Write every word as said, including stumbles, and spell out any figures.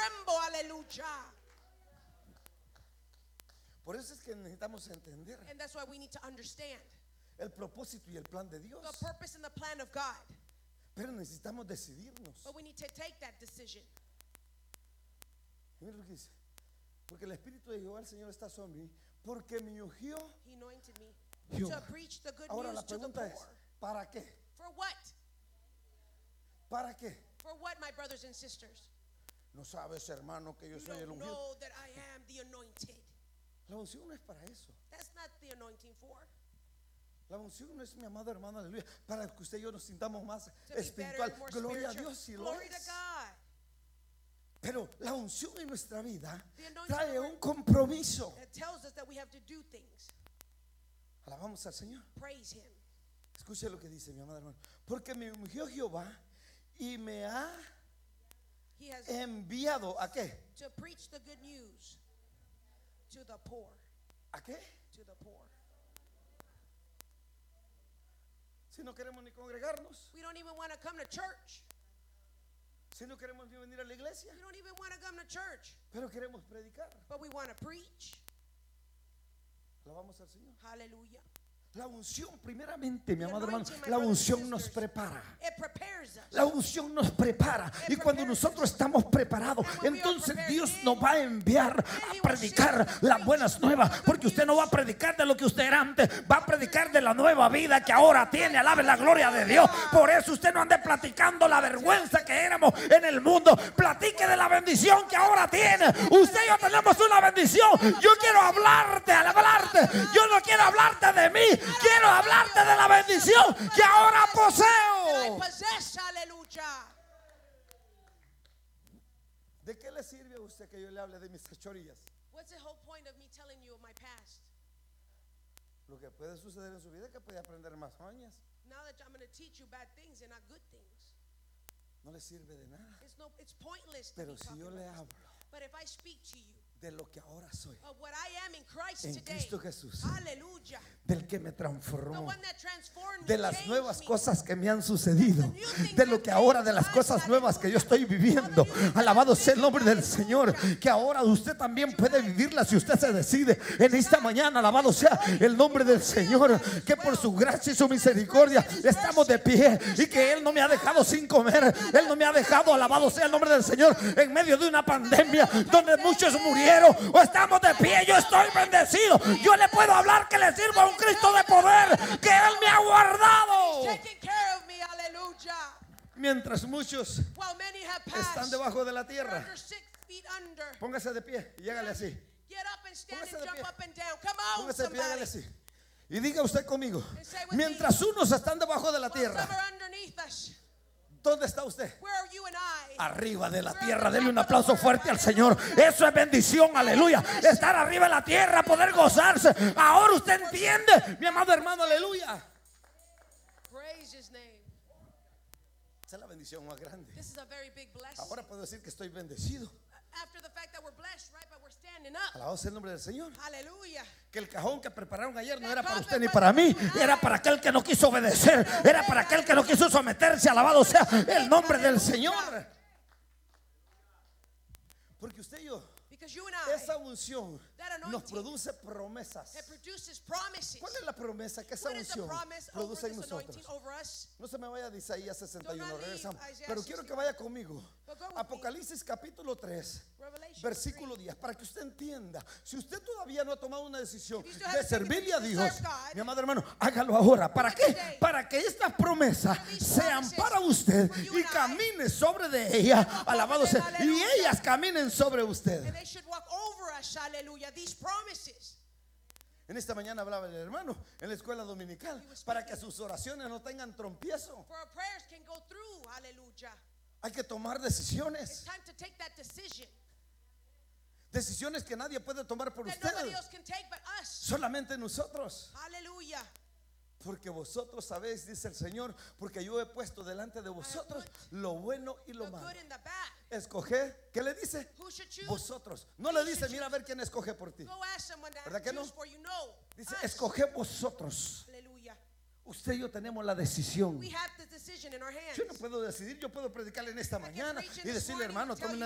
tremble. Hallelujah. Por eso es que necesitamos entender And that's why we need to understand el propósito y el plan de Dios. the purpose and the plan of God. Pero necesitamos decidirnos. But we need to take that decision. Mira lo que dice. Porque el Espíritu de Jehová el Señor está sobre mí, porque me ungió He anointed me Jehová. to preach the good Ahora news la to the pregunta es, poor. ¿para qué? For what? ¿Para qué? For what, my brothers and sisters? No sabes, hermano, que yo You soy el don't ungido. know that I am the anointed. La unción no es para eso. That's not the anointing for. La unción no es, mi amado hermano, aleluya, para que usted y yo nos sintamos más To be better, espiritual. more Gloria a spiritual. Dios si lo Glory to es. God. Pero la unción en nuestra vida The anointing trae of un compromiso. It tells us that we have to do things. Alabamos al Señor. Praise Him. Escuche lo que dice mi amado hermano. Porque me ungió Jehová y me ha He has enviado ¿a qué? to preach the good news to the poor. ¿A qué? To the poor. Si no queremos ni congregarnos, We don't even want to come to church. si no queremos ni venir a la iglesia, We don't even want to come to church. pero queremos predicar. But we want to preach. Alabamos al Señor. Hallelujah. La unción, primeramente, mi The amado hermano, anointing, my la brothers and unción nos sisters, prepara. It prepares us. La unción nos prepara. Y cuando nosotros estamos preparados, And when we are entonces prepared, Dios then- nos va a enviar then a He will predicar send us to las preach buenas nuevas. the good Porque usted no va a news. predicar de lo que usted era antes, va a predicar de la nueva vida que ahora tiene. Alabe la gloria de Dios. Por eso usted no ande platicando la vergüenza que éramos en el mundo. Platique de la bendición que ahora tiene. Usted y yo tenemos una bendición. Yo quiero hablarte, al hablarte. Yo no quiero hablarte de mí. Quiero hablarte de la bendición que ahora That I poseo. possess. Hallelujah. ¿De qué le sirve a usted que yo le hable de mis fechorías? What's the whole point of me telling you of my past? Lo que puede suceder en su vida es que puede aprender más mañas. Now that I'm going to teach you bad things and not good things. No le sirve de nada. It's no, it's pointless. To Pero be si talking yo le about hablo this. But if I speak to you de lo que ahora soy, of what I am in Christ en today, Cristo Jesús, hallelujah, del que me the transformó, one that transformed me, de las changed nuevas me, cosas que me han sucedido, de lo que ahora, de las cosas nuevas que yo estoy viviendo. Alabado sea el nombre del Señor, que ahora usted también puede vivirla si usted se decide en esta mañana. Alabado sea el nombre del Señor, que por su gracia y su misericordia estamos de pie y que Él no me ha dejado sin comer. Él no me ha dejado, alabado sea el nombre del Señor, en medio de una pandemia donde muchos murieron o estamos de pie. Yo estoy bendecido. Yo le puedo hablar que le sirva a un Cristo de poder, que Él me ha guardado. taking care of me, hallelujah. Mientras muchos While many have están passed, debajo de la they're tierra, under six feet under. póngase de pie y hágale así. Get up and stand Póngase and de jump pie. up and down. Come on, Póngase de pie y hágale somebody. así. Y diga usted conmigo, And say with mientras unos están debajo de la While some tierra, are underneath us. ¿dónde está usted? Where are you and I? Arriba de la tierra. Denle un aplauso fuerte al Señor. Eso es bendición, aleluya. Estar arriba de la tierra, poder gozarse. Ahora usted entiende, mi amado hermano, aleluya. Praise His name. Esa es la bendición más grande. This is a very big blessing. Ahora puedo decir que estoy bendecido. After the fact that we're blessed, right? But we're standing up. Alabado sea el nombre del Señor. Hallelujah. Que el cajón que prepararon ayer no era para usted ni para mí, era para aquel que no quiso obedecer, era para aquel que no quiso someterse. Alabado sea el nombre del Señor. Porque usted y yo, Because you and I, esa unción that anointing, nos produce promesas. it produces promises. ¿Cuál es la promesa que esa What is the unción promise over produce en this anointing nosotros? over us? No se me vaya de Isaías sesenta y uno, Do not leave regresamos. Isaiah Pero quiero que sixty-one. vaya conmigo. But go with me. Apocalipsis capítulo tres, Revelation versículo diez, para que usted entienda. Si usted todavía no ha tomado una decisión If you still de haven't taken servirle a the Dios, serve God, mi amado hermano, hágalo ahora. ¿Para do it qué? today. Para que estas promesas these sean promises para usted for you y and I, camine sobre de ellas. walk Alabado over them, sea. Y aleluya. ellas caminen sobre usted. And they should walk over us, hallelujah, these promises. En esta mañana hablaba el hermano en la escuela dominical He was para speaking. que sus oraciones no tengan trompiezo. For our prayers can go through, hallelujah. Hay que tomar It's decisiones. time to take that decision Decisiones que nadie puede tomar por that usted. nobody else can take but us. Solamente nosotros. Hallelujah. Porque vosotros sabéis, dice el Señor, porque yo he puesto delante de vosotros lo bueno y lo The malo. good and the bad. Escoged, ¿qué le dice? Who should choose? Vosotros. No le dice, mira a ver quién escoge por ti. Go ask someone to ¿Verdad que no? choose for you. No. Dice, Us. escoged vosotros. Hallelujah. Usted y yo tenemos la decisión. We have the decision in our hands. Yo no puedo decidir, yo puedo predicarle en esta I can mañana preach in y this decirle, morning hermano, and tell tome una